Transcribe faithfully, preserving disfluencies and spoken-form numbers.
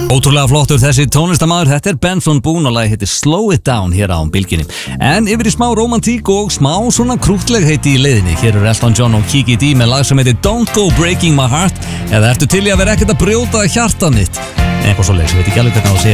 Ótrúlega flottur þessi tónlistarmaður, þetta er Benson Boone og lagi heitir Slow It Down hér á bylginni. En yfir í smá romantík og smá svona krútleg heiti í leiðinni. Hér eru Elton John og Kiki D með lag sem heitir Don't Go Breaking My Heart, eða ertu til í að vera ekkert að brjóta hjartað mitt. Eitthvað svo leið, sem veit ekki alveg hvernig á að segja